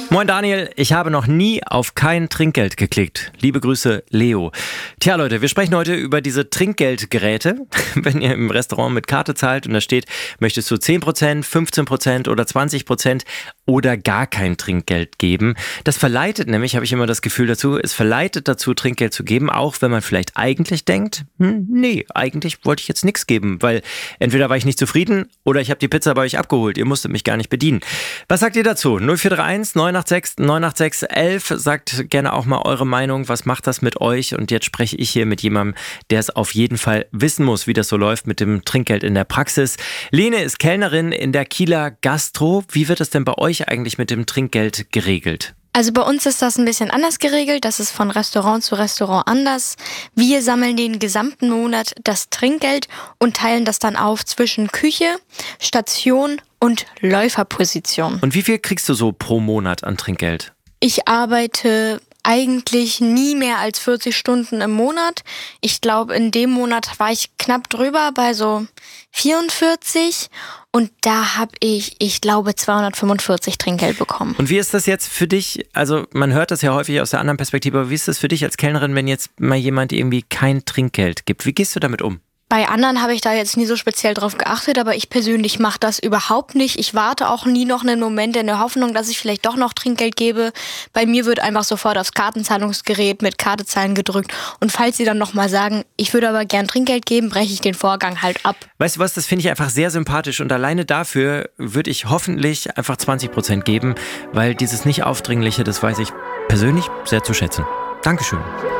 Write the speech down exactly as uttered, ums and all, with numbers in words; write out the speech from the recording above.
Moin Daniel, ich habe noch nie auf kein Trinkgeld geklickt. Liebe Grüße, Leo. Tja Leute, wir sprechen heute über diese Trinkgeldgeräte. Wenn ihr im Restaurant mit Karte zahlt und da steht, möchtest du zehn Prozent, fünfzehn Prozent oder zwanzig Prozent oder gar kein Trinkgeld geben. Das verleitet nämlich, habe ich immer das Gefühl dazu, es verleitet dazu, Trinkgeld zu geben, auch wenn man vielleicht eigentlich denkt, hm, nee, eigentlich wollte ich jetzt nichts geben, weil entweder war ich nicht zufrieden oder ich habe die Pizza bei euch abgeholt, ihr musstet mich gar nicht bedienen. Was sagt ihr dazu? null vier drei eins neun acht sechs neun acht sechs elf, sagt gerne auch mal eure Meinung, was macht das mit euch? Und jetzt spreche ich hier mit jemandem, der es auf jeden Fall wissen muss, wie das so läuft mit dem Trinkgeld in der Praxis. Lene ist Kellnerin in der Kieler Gastro. Wie wird es denn bei euch eigentlich mit dem Trinkgeld geregelt? Also bei uns ist das ein bisschen anders geregelt. Das ist von Restaurant zu Restaurant anders. Wir sammeln den gesamten Monat das Trinkgeld und teilen das dann auf zwischen Küche, Station und Läuferposition. Und wie viel kriegst du so pro Monat an Trinkgeld? Ich arbeite eigentlich nie mehr als vierzig Stunden im Monat. Ich glaube, in dem Monat war ich knapp drüber bei so vierundvierzig und da habe ich, ich glaube, zweihundertfünfundvierzig Trinkgeld bekommen. Und wie ist das jetzt für dich? Also man hört das ja häufig aus der anderen Perspektive, aber wie ist das für dich als Kellnerin, wenn jetzt mal jemand irgendwie kein Trinkgeld gibt? Wie gehst du damit um? Bei anderen habe ich da jetzt nie so speziell drauf geachtet, aber ich persönlich mache das überhaupt nicht. Ich warte auch nie noch einen Moment in der Hoffnung, dass ich vielleicht doch noch Trinkgeld gebe. Bei mir wird einfach sofort aufs Kartenzahlungsgerät mit Karte zahlen gedrückt. Und falls sie dann nochmal sagen, ich würde aber gern Trinkgeld geben, breche ich den Vorgang halt ab. Weißt du was, das finde ich einfach sehr sympathisch und alleine dafür würde ich hoffentlich einfach zwanzig Prozent geben, weil dieses nicht Aufdringliche, das weiß ich persönlich sehr zu schätzen. Dankeschön.